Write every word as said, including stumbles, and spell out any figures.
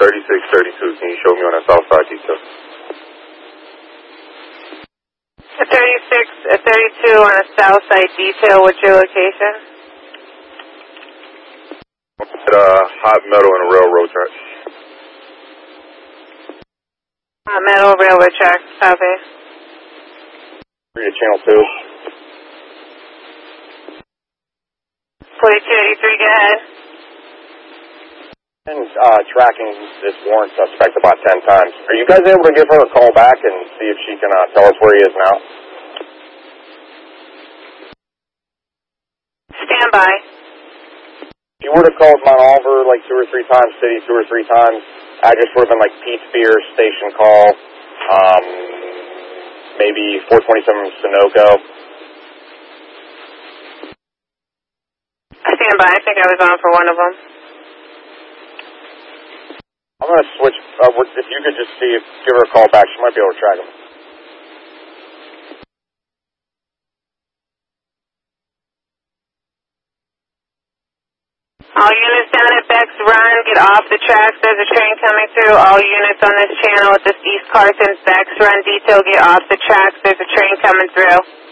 thirty-six thirty-two. Can you show me on the south side detail? A thirty-six, a thirty-two on a south side detail. What's your location? At uh, hot metal and a railroad track. Hot metal railroad track, southeast. Read to channel two. forty-two eighty-three, go ahead. And uh, tracking this warrant suspect about ten times. Are you guys able to give her a call back and see if she can uh, tell us where he is now? Stand by. If you would have called Mount Oliver like two or three times, City two or three times, address would have been like Pete's Beer, station call, um, maybe four twenty-seven Sunoco. I stand by. I think I was on for one of them. I'm going to switch, uh, if you could just see, if, give her a call back, she might be able to track him. All units down at Beck's Run, get off the tracks. There's a train coming through. All units on this channel at this East Carson Beck's Run detail, get off the tracks. There's a train coming through.